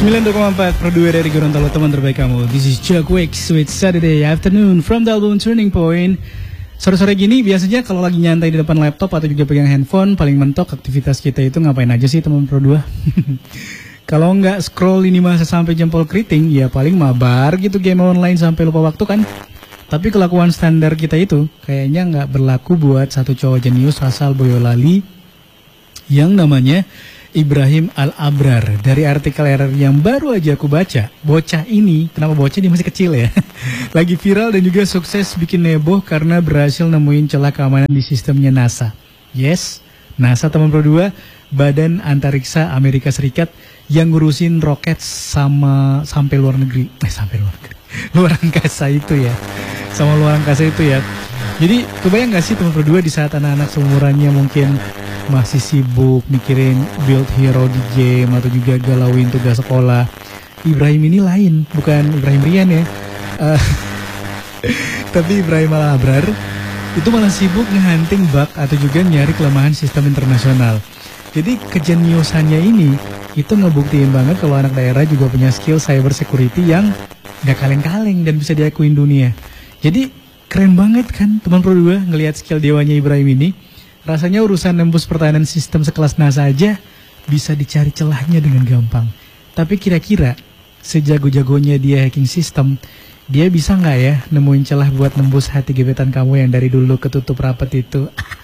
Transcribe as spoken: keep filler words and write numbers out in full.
sembilan puluh koma empat Pro dua dari Gorontalo, teman terbaik kamu. This is Chuck Wicks with Saturday Afternoon from the album Turning Point. Sore-sore gini biasanya kalau lagi nyantai di depan laptop atau juga pegang handphone, paling mentok aktivitas kita itu ngapain aja sih teman Pro dua? Kalau nggak scroll ini masa sampai jempol keriting, ya paling mabar gitu game online sampai lupa waktu kan. Tapi kelakuan standar kita itu kayaknya nggak berlaku buat satu cowok jenius asal Boyolali yang namanya Ibrahim Al-Abrar. Dari artikel R R yang baru aja aku baca, bocah ini, kenapa bocah, dia masih kecil ya, lagi viral dan juga sukses bikin heboh karena berhasil nemuin celah keamanan di sistemnya NASA. Yes, NASA teman Pro dua, Badan Antariksa Amerika Serikat yang ngurusin roket sama sampai luar negeri. Eh sampai luar negeri. Luar angkasa itu ya. Sama luar angkasa itu ya. Jadi kebayang gak sih teman Pro dua di saat anak-anak seumurannya mungkin masih sibuk mikirin build hero di game atau juga galauin tugas sekolah, Ibrahim ini lain, bukan Ibrahim Rian ya, uh, tapi Ibrahim Al-Abrar itu malah sibuk nge-hunting bug atau juga nyari kelemahan sistem internasional. Jadi kejeniusannya ini itu ngebuktiin banget kalau anak daerah juga punya skill cyber security yang gak kaleng-kaleng dan bisa diakuin dunia. Jadi keren banget kan teman Pro dua ngelihat skill dewanya Ibrahim ini. Rasanya urusan nembus pertahanan sistem sekelas NASA aja bisa dicari celahnya dengan gampang. Tapi kira-kira sejago-jagonya dia hacking sistem, dia bisa nggak ya nemuin celah buat nembus hati gebetan kamu yang dari dulu ketutup rapat itu?